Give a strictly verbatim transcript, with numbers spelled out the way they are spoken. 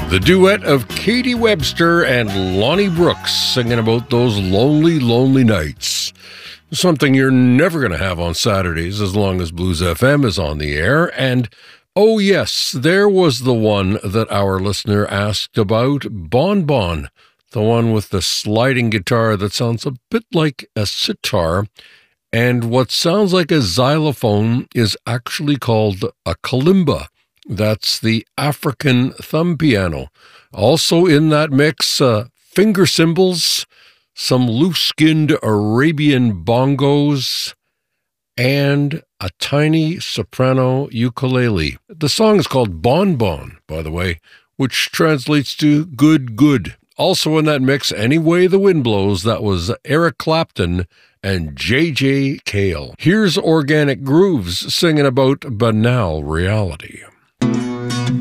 The duet of Katie Webster and Lonnie Brooks singing about those lonely, lonely nights. Something you're never going to have on Saturdays as long as Blues F M is on the air. And, oh yes, there was the one that our listener asked about, Bon Bon, the one with the sliding guitar that sounds a bit like a sitar. And what sounds like a xylophone is actually called a kalimba. That's the African thumb piano. Also in that mix, uh, finger cymbals, some loose-skinned Arabian bongos, and a tiny soprano ukulele. The song is called Bon Bon, by the way, which translates to good, good. Also in that mix, Any Way the Wind Blows, that was Eric Clapton and J J Cale. Here's Organic Grooves singing about banal reality.